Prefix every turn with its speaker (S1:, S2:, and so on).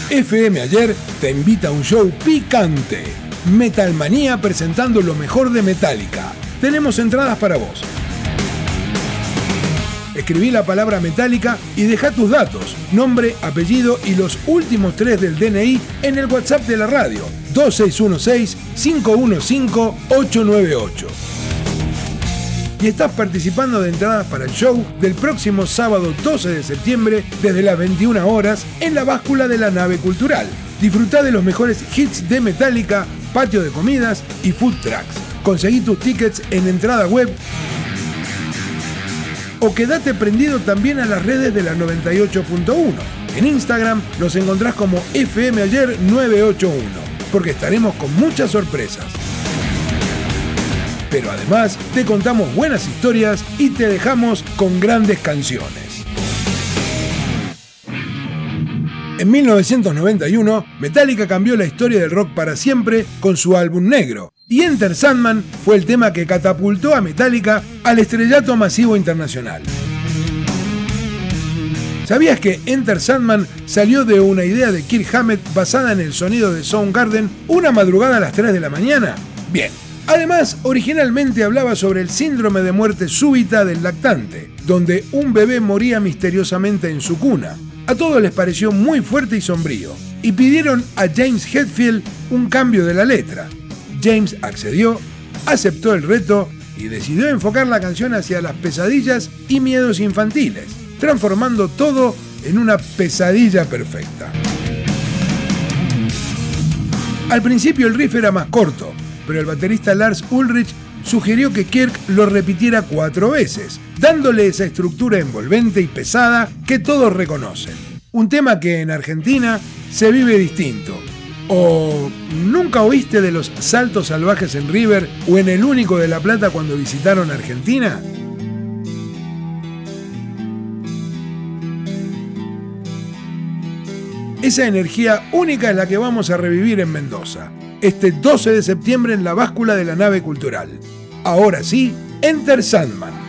S1: FM Ayer te invita a un show picante. Metalmanía presentando lo mejor de Metallica. Tenemos entradas para vos. Escribí la palabra Metallica y deja tus datos, nombre, apellido y los últimos 3 del DNI en el WhatsApp de la radio 2616-515-898. Y estás participando de entradas para el show del próximo sábado 12 de septiembre desde las 21 horas en la báscula de la nave cultural. Disfrutá de los mejores hits de Metallica, patio de comidas y food trucks. Conseguí tus tickets en entrada web o quedate prendido también a las redes de la 98.1. En Instagram los encontrás como FM Ayer 981, porque estaremos con muchas sorpresas. Pero además te contamos buenas historias y te dejamos con grandes canciones. En 1991, Metallica cambió la historia del rock para siempre con su álbum negro, y Enter Sandman fue el tema que catapultó a Metallica al estrellato masivo internacional. ¿Sabías que Enter Sandman salió de una idea de Kirk Hammett basada en el sonido de Soundgarden una madrugada a las 3 de la mañana? Bien. Además, originalmente hablaba sobre el síndrome de muerte súbita del lactante, donde un bebé moría misteriosamente en su cuna. A todos les pareció muy fuerte y sombrío, y pidieron a James Hetfield un cambio de la letra. James accedió, aceptó el reto y decidió enfocar la canción hacia las pesadillas y miedos infantiles, transformando todo en una pesadilla perfecta. Al principio el riff era más corto, pero el baterista Lars Ulrich sugirió que Kirk lo repitiera 4 veces, dándole esa estructura envolvente y pesada que todos reconocen. Un tema que en Argentina se vive distinto. ¿O nunca oíste de los saltos salvajes en River o en el Único de La Plata cuando visitaron Argentina? Esa energía única es la que vamos a revivir en Mendoza, este 12 de septiembre en la báscula de la nave cultural. Ahora sí, Enter Sandman.